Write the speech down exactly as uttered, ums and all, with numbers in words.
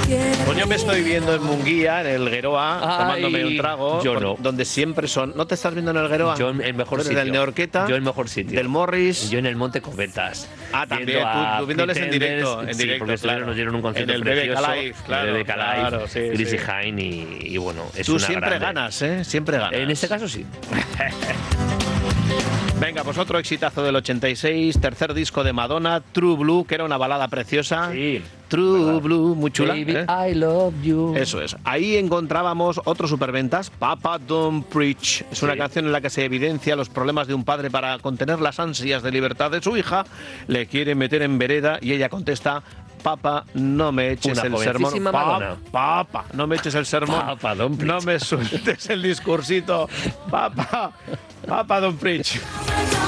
Pues yo me estoy viendo en Munguía, en el Geroa, Ay, tomándome un trago, yo no. donde siempre son... ¿No te estás viendo en el Geroa? Yo en el mejor Pues sitio. del Neorqueta, Yo en el mejor sitio. del Morris... Yo en el Monte Cometas. Ah, también, Viendo tú, a tú viéndoles en Pretenders, directo, en sí, directo, porque estuvieron, claro. nos dieron un concierto En el B B K precioso. Live, claro, en el B B K Live, claro, sí, Chrissy sí. Hine y, y bueno, es Tú una siempre grande. ganas, ¿eh? Siempre ganas. En este caso sí. Venga, pues otro exitazo del ochenta y seis, tercer disco de Madonna, True Blue, que era una balada preciosa. Sí. True ¿verdad? Blue, muy chula. Baby, ¿eh? I love you. Eso es. Ahí encontrábamos otros superventas, Papa Don't Preach. Es una Sí. canción en la que se evidencia los problemas de un padre para contener las ansias de libertad de su hija. Le quiere meter en vereda y ella contesta: Papa, no me eches Una el sermón. jovencísima Pa- Madonna. Papa, no me eches el sermón. Papa, don't preach. No me sueltes el discursito. Papa, Papa, don't preach.